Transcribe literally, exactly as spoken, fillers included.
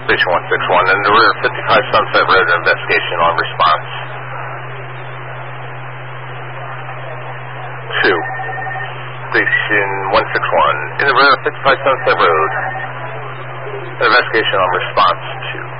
Station one six one, in the rear of fifty-five Sunset Road, investigation on response. two. Station one six one, in the rear of fifty-five Sunset Road, investigation on response two.